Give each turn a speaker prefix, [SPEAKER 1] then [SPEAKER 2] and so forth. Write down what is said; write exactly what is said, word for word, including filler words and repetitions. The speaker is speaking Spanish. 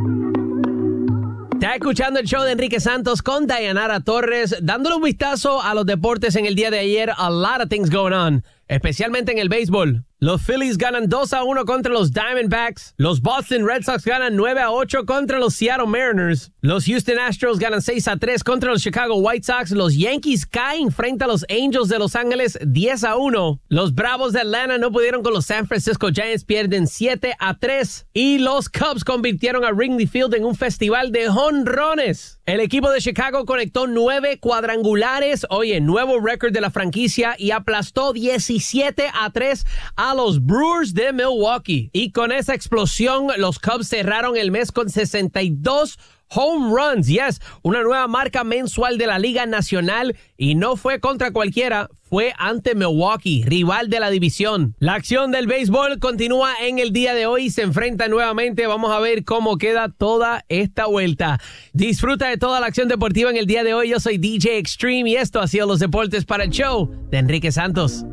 [SPEAKER 1] Está escuchando el show de Enrique Santos con Dayanara Torres, dándole un vistazo a los deportes en el día de ayer. A lot of things going on, especialmente en el béisbol. Los Phillies ganan dos a uno contra los Diamondbacks. Los Boston Red Sox ganan nueve a ocho contra los Seattle Mariners. Los Houston Astros ganan seis a tres contra los Chicago White Sox. Los Yankees caen frente a los Angels de Los Ángeles diez a uno. Los Bravos de Atlanta no pudieron con los San Francisco Giants, pierden siete a tres. Y los Cubs convirtieron a Wrigley Field en un festival de jonrones. El equipo de Chicago conectó nueve cuadrangulares, oye, nuevo récord de la franquicia, y aplastó diecisiete a tres a los Brewers de Milwaukee. Y con esa explosión, los Cubs cerraron el mes con sesenta y dos home runs. Yes, una nueva marca mensual de la Liga Nacional, y no fue contra cualquiera, fue ante Milwaukee, rival de la división. La acción del béisbol continúa en el día de hoy, se enfrenta nuevamente. Vamos a ver cómo queda toda esta vuelta. Disfruta de toda la acción deportiva en el día de hoy. Yo soy D J Extreme y esto ha sido los deportes para el show de Enrique Santos.